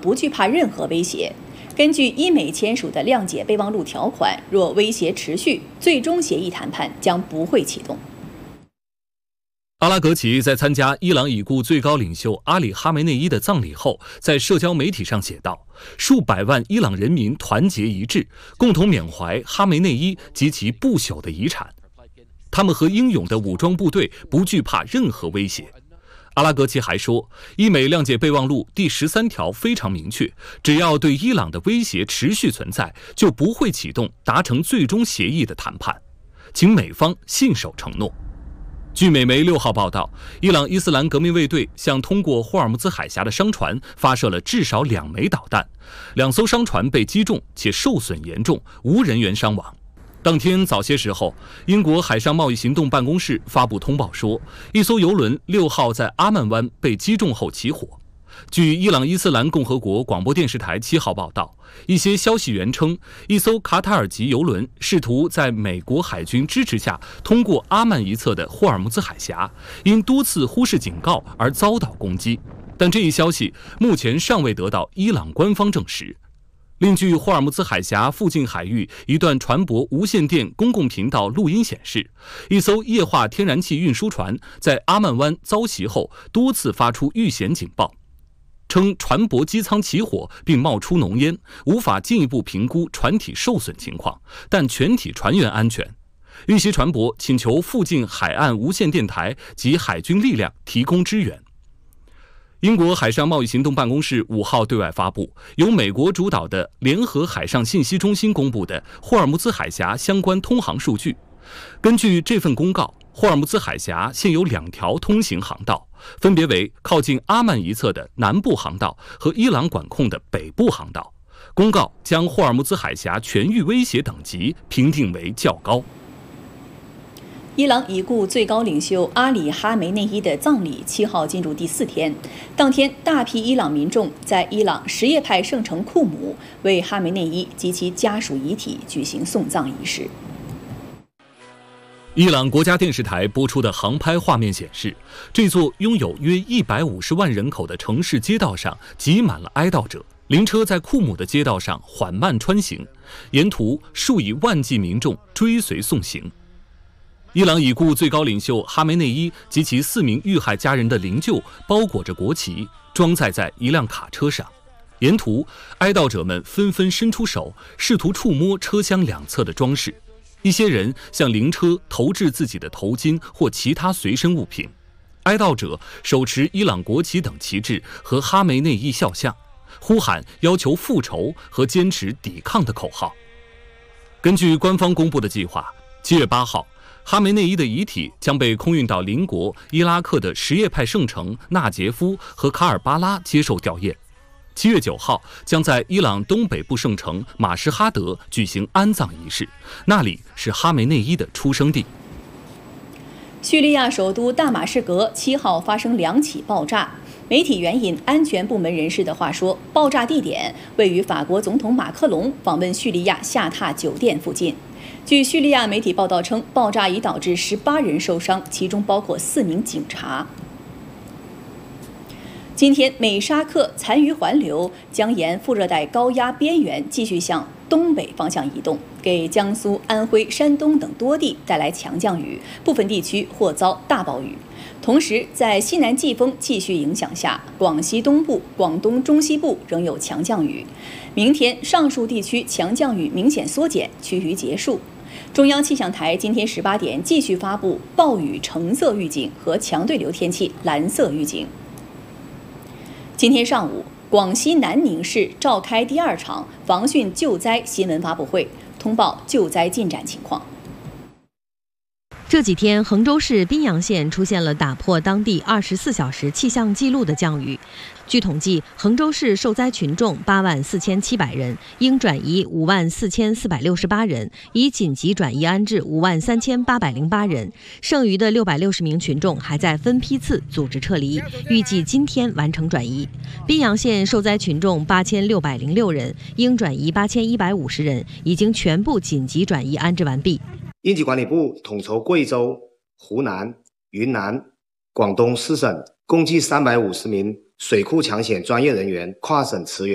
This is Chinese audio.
不惧怕任何威胁。根据伊美签署的谅解备忘录条款，若威胁持续，最终协议谈判将不会启动。 阿拉格齐在参加伊朗已故最高领袖阿里·哈梅内伊的葬礼后，在社交媒体上写道：“数百万伊朗人民团结一致，共同缅怀哈梅内伊及其不朽的遗产。他们和英勇的武装部队不惧怕任何威胁。”阿拉格齐还说，伊美谅解备忘录第13条非常明确，只要对伊朗的威胁持续存在，就不会启动达成最终协议的谈判，请美方信守承诺。据美媒6号报道，伊朗伊斯兰革命卫队向通过霍尔木兹海峡的商船发射了至少2枚导弹，2艘商船被击中且受损严重，无人员伤亡。当天早些时候，英国海上贸易行动办公室发布通报说，一艘油轮6号在阿曼湾被击中后起火。据伊朗伊斯兰共和国广播电视台7号报道，一些消息源称，一艘卡塔尔籍油轮试图在美国海军支持下通过阿曼一侧的霍尔木兹海峡，因多次忽视警告而遭到攻击，但这一消息目前尚未得到伊朗官方证实。另据霍尔木兹海峡附近海域一段船舶无线电公共频道录音显示，一艘液化天然气运输船在阿曼湾遭袭后多次发出遇险警报，称船舶机舱起火并冒出浓烟，无法进一步评估船体受损情况，但全体船员安全。遇袭船舶请求附近海岸无线电台及海军力量提供支援。英国海上贸易行动办公室5号对外发布由美国主导的联合海上信息中心公布的霍尔木兹海峡相关通航数据。根据这份公告，霍尔木兹海峡现有2条通行航道，分别为靠近阿曼一侧的南部航道和伊朗管控的北部航道。公告将霍尔木兹海峡全域威胁等级评定为较高。 伊朗已故最高领袖阿里·哈梅内伊的葬礼7号进入第4天，当天大批伊朗民众在伊朗什叶派圣城库姆为哈梅内伊及其家属遗体举行送葬仪式。 伊朗国家电视台播出的航拍画面显示，这座拥有约150万人口的城市街道上挤满了哀悼者，灵车在库姆的街道上缓慢穿行，沿途数以万计民众追随送行。伊朗已故最高领袖哈梅内伊及其4名遇害家人的灵柩包裹着国旗，装载在一辆卡车上。沿途，哀悼者们纷纷伸出手，试图触摸车厢两侧的装饰。一些人向灵车投掷自己的头巾或其他随身物品。哀悼者手持伊朗国旗等旗帜和哈梅内伊肖像，呼喊要求复仇和坚持抵抗的口号。根据官方公布的计划，7月8号，哈梅内伊的遗体将被空运到邻国伊拉克的什叶派圣城纳杰夫和卡尔巴拉接受吊唁。7月9号，将在伊朗东北部圣城马什哈德举行安葬仪式，那里是哈梅内伊的出生地。 叙利亚首都大马士革7号发生2起爆炸，媒体援引安全部门人士的话说，爆炸地点位于法国总统马克龙访问叙利亚下榻酒店附近。据叙利亚媒体报道称，爆炸已导致18人受伤，其中包括4名警察。今天，美沙克残余环流将沿副热带高压边缘继续向东北方向移动，给江苏、安徽、山东等多地带来强降雨，部分地区或遭大暴雨。同时，在西南季风继续影响下，广西东部、广东中西部仍有强降雨。明天，上述地区强降雨明显缩减，趋于结束。中央气象台今天18点继续发布暴雨橙色预警和强对流天气蓝色预警。今天上午，广西南宁市召开第2场防汛救灾新闻发布会，通报救灾进展情况。 这几天，衡州市宾阳县出现了打破当地24小时气象记录的降雨。据统计，衡州市受灾群众84700人，应转移54468人，已紧急转移安置53808人，剩余的660名群众还在分批次组织撤离，预计今天完成转移。宾阳县受灾群众8606人，应转移8150人，已经全部紧急转移安置完毕。 应急管理部统筹贵州、湖南、云南、广东4省，共计350名水库抢险专业人员跨省驰援。